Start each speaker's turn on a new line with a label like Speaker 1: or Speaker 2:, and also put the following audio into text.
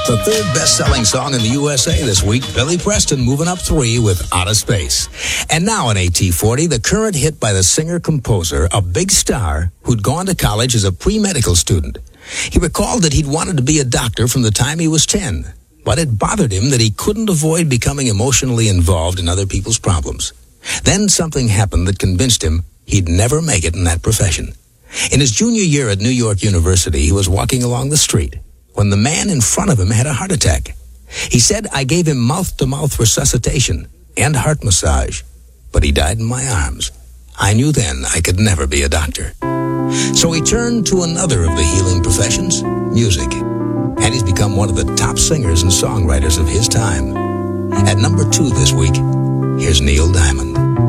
Speaker 1: The third best-selling song in the USA this week, Billy Preston moving up 3 with Out of Space. And now in AT40, the current hit by the singer-composer, a big star who'd gone to college as a pre-medical student. He recalled that he'd wanted to be a doctor from the time he was 10, but it bothered him that he couldn't avoid becoming emotionally involved in other people's problems. Then something happened that convinced him he'd never make it in that profession. In his junior year at New York University, he was walking along the street when the man in front of him had a heart attack. He said, "I gave him mouth-to-mouth resuscitation and heart massage, but he died in my arms. I knew then I could never be a doctor." So he turned to another of the healing professions, music. And he's become one of the top singers and songwriters of his time. At number 2 this week, here's Neil Diamond.